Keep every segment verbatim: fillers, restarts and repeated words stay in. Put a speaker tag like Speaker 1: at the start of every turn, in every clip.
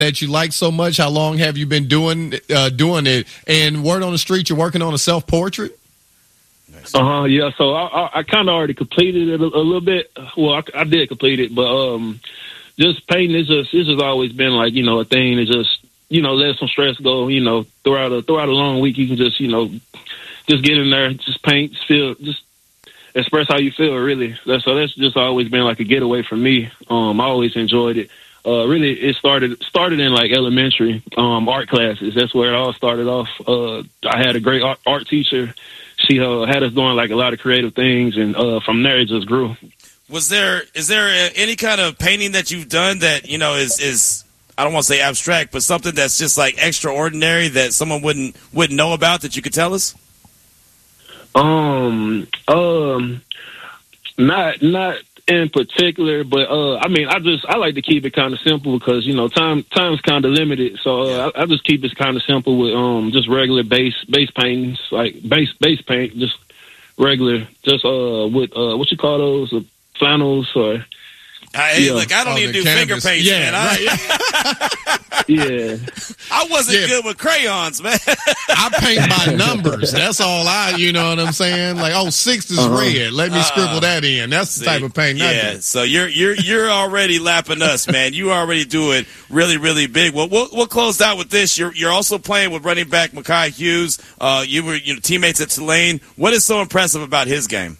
Speaker 1: that you like so much? How long have you been doing uh, doing it? And word on the street, you're working on a self-portrait?
Speaker 2: Nice. Uh-huh, yeah, so I, I, I kind of already completed it a, a little bit. Well, I, I did complete it, but um, just painting is just, it's just always been like, you know, a thing to just, you know, let some stress go, you know, throughout a, throughout a long week, you can just, you know, just get in there, just paint, feel, just express how you feel, really. That's, so that's just always been like a getaway for me. Um, I always enjoyed it. Uh, really, it started started in like elementary um, art classes. That's where it all started off. Uh, I had a great art, art teacher. She uh, had us doing like a lot of creative things, and uh, from there it just grew.
Speaker 3: Was there is there any kind of painting that you've done that you know is is I don't want to say abstract, but something that's just like extraordinary that someone wouldn't wouldn't know about that you could tell us?
Speaker 2: Um, um, not not. in particular, but uh, I mean, I just I like to keep it kind of simple because you know time time's kind of limited, so uh, I, I just keep it kind of simple with um just regular base base paintings, like base base paint, just regular, just uh with uh what you call those, uh, flannels or.
Speaker 3: I,
Speaker 2: yeah.
Speaker 3: Look, I don't
Speaker 1: oh,
Speaker 3: even do
Speaker 1: canvas.
Speaker 3: finger paints,
Speaker 1: yeah,
Speaker 3: man. I,
Speaker 2: right. yeah,
Speaker 3: I wasn't
Speaker 1: yeah.
Speaker 3: good with crayons, man.
Speaker 1: I paint by numbers. That's all I, you know what I'm saying? Like, oh, six is uh-huh. red. Let me uh, scribble that in. That's the see, type of paint.
Speaker 3: Yeah. So you're you're you're already lapping us, man. You already do it really really big. Well, we'll we'll close out with this. You're you're also playing with running back Mekhi Hughes. Uh, you were you know teammates at Tulane. What is so impressive about his game?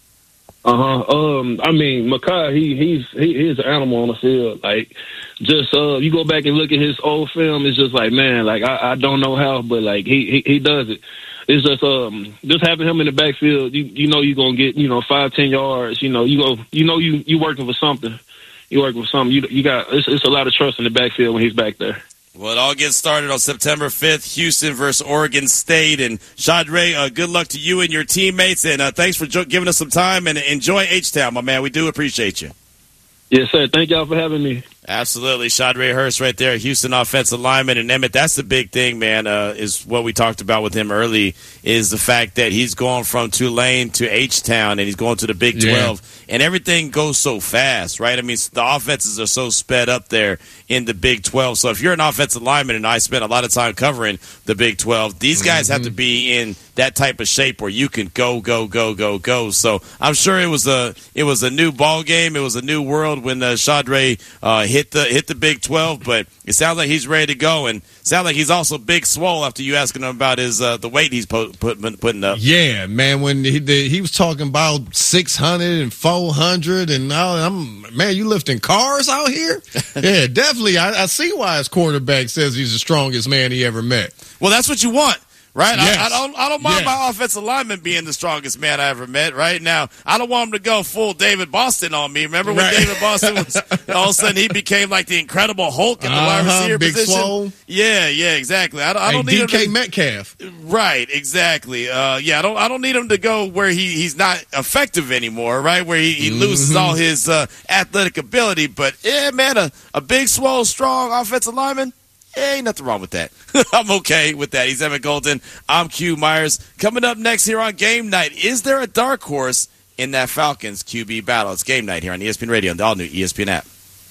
Speaker 2: Uh huh. Um, I mean, Mekhi, he he's he, he's an animal on the field. Like, just uh, you go back and look at his old film. It's just like, man, like I, I don't know how, but like he, he he does it. It's just um, just having him in the backfield. You you know you're gonna get you know five ten yards. You know you go you know you you working for something. You working for something. You you got it's, it's a lot of trust in the backfield when he's back there.
Speaker 3: Well, it all gets started on September fifth, Houston versus Oregon State. And, Chandre, uh, good luck to you and your teammates, and uh, thanks for jo- giving us some time, and enjoy H-Town, my man. We do appreciate you.
Speaker 2: Yes, sir. Thank y'all for having me.
Speaker 3: Absolutely. Chandre Hurst right there, Houston offensive lineman. And, Emmett, that's the big thing, man, uh, is what we talked about with him early, is the fact that he's going from Tulane to H-Town, and he's going to the Big twelve. Yeah. And everything goes so fast, right? I mean, the offenses are so sped up there in the Big twelve. So if you're an offensive lineman, and I spent a lot of time covering the Big twelve, these guys mm-hmm. have to be in that type of shape where you can go, go, go, go, go. So I'm sure it was a it was a new ball game. It was a new world when uh, Chandre uh, hit the hit the Big twelve. But it sounds like he's ready to go, and sounds like he's also big swole after you asking him about his uh, the weight he's po- put, putting up.
Speaker 1: Yeah, man. When he the, he was talking about six hundred and four hundred, and all, I'm man, you lifting cars out here? Yeah, definitely. I, I see why his quarterback says he's the strongest man he ever met.
Speaker 3: Well, that's what you want. Right?
Speaker 1: Yes.
Speaker 3: I, I don't I don't mind
Speaker 1: yes.
Speaker 3: my offensive lineman being the strongest man I ever met. Right now, I don't want him to go full David Boston on me. Remember when right. David Boston was all of a sudden he became like the Incredible Hulk in the uh-huh, wide receiver
Speaker 1: big
Speaker 3: position?
Speaker 1: Swole.
Speaker 3: Yeah, yeah, exactly. I, I
Speaker 1: hey,
Speaker 3: don't need
Speaker 1: D K
Speaker 3: him to,
Speaker 1: Metcalf.
Speaker 3: Right, exactly. Uh, yeah, I don't I don't need him to go where he, he's not effective anymore, right? Where he, he mm-hmm. loses all his uh, athletic ability. But yeah, man, a, a big, swole, strong offensive lineman. Yeah, ain't nothing wrong with that. I'm okay with that. He's Emmett Golden. I'm Q Myers. Coming up next here on Game Night, is there a dark horse in that Falcons Q B battle? It's Game Night here on E S P N Radio and the all-new E S P N app.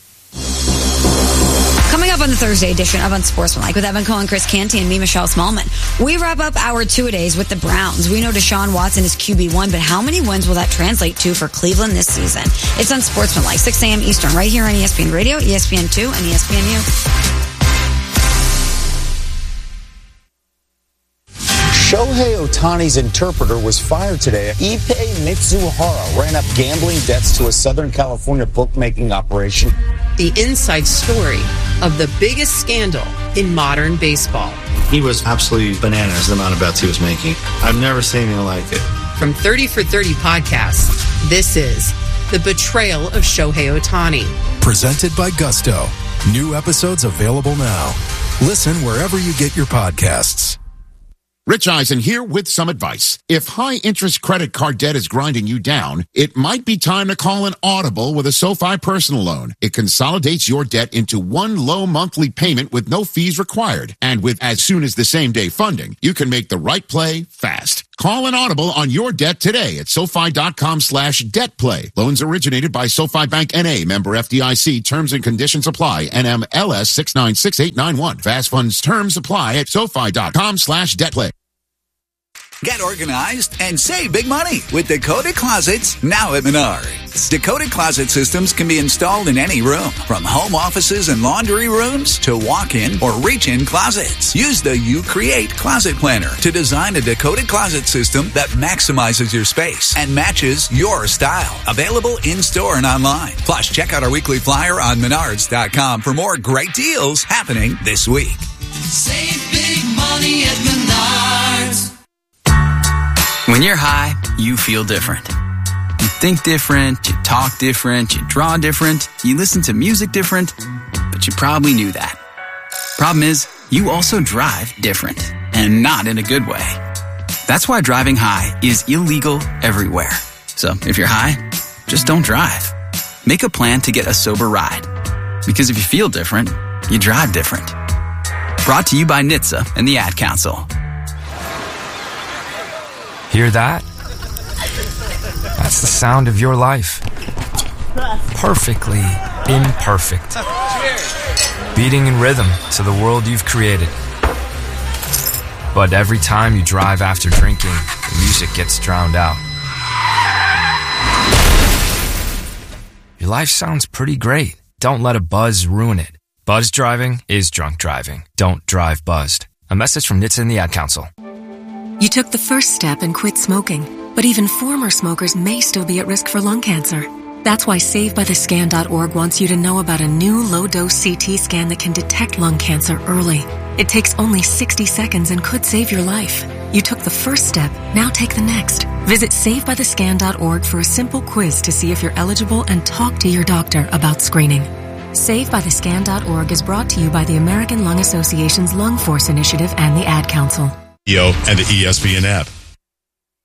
Speaker 4: Coming up on the Thursday edition of Unsportsmanlike with Evan Cohen, Chris Canty, and me, Michelle Smallman. We wrap up our two-a-days with the Browns. We know Deshaun Watson is Q B one, but how many wins will that translate to for Cleveland this season? It's Unsportsmanlike, six a.m. Eastern, right here on E S P N Radio, E S P N two, and E S P N U.
Speaker 5: Shohei Ohtani's interpreter was fired today. Ippei Mitsuhara ran up gambling debts to a Southern California bookmaking operation.
Speaker 6: The inside story of the biggest scandal in modern baseball.
Speaker 7: He was absolutely bananas the amount of bets he was making. I've never seen anything like it.
Speaker 6: From thirty for thirty podcasts, this is The Betrayal of Shohei Ohtani.
Speaker 8: Presented by Gusto. New episodes available now. Listen wherever you get your podcasts.
Speaker 9: Rich Eisen here with some advice. If high-interest credit card debt is grinding you down, it might be time to call an audible with a SoFi personal loan. It consolidates your debt into one low monthly payment with no fees required. And with as soon as the same day funding, you can make the right play fast. Call an audible on your debt today at SoFi.com slash debt play. Loans originated by SoFi Bank N A, member F D I C. Terms and conditions apply. N M L S six nine six eight nine one. Fast funds terms apply at SoFi.com slash debt play.
Speaker 10: Get organized and save big money with Dakota Closets now at Menards. Dakota Closet systems can be installed in any room, from home offices and laundry rooms to walk-in or reach-in closets. Use the You Create Closet Planner to design a Dakota Closet system that maximizes your space and matches your style. Available in-store and online. Plus, check out our weekly flyer on Menards dot com for more great deals happening this week.
Speaker 11: Save big money at Menards.
Speaker 12: When you're high, you feel different. You think different, you talk different, you draw different, you listen to music different, but you probably knew that. Problem is, you also drive different, and not in a good way. That's why driving high is illegal everywhere. So if you're high, just don't drive. Make a plan to get a sober ride. Because if you feel different, you drive different. Brought to you by N H T S A and the Ad Council.
Speaker 13: Hear that? That's the sound of your life. Perfectly imperfect. Beating in rhythm to the world you've created. But every time you drive after drinking, the music gets drowned out. Your life sounds pretty great. Don't let a buzz ruin it. Buzz driving is drunk driving. Don't drive buzzed. A message from N H T S A and the Ad Council.
Speaker 14: You took the first step and quit smoking, but even former smokers may still be at risk for lung cancer. That's why Save By The Scan dot org wants you to know about a new low-dose C T scan that can detect lung cancer early. It takes only sixty seconds and could save your life. You took the first step, now take the next. Visit Save By The Scan dot org for a simple quiz to see if you're eligible and talk to your doctor about screening. Save By The Scan dot org is brought to you by the American Lung Association's Lung Force Initiative and the Ad Council.
Speaker 15: And the E S P N app.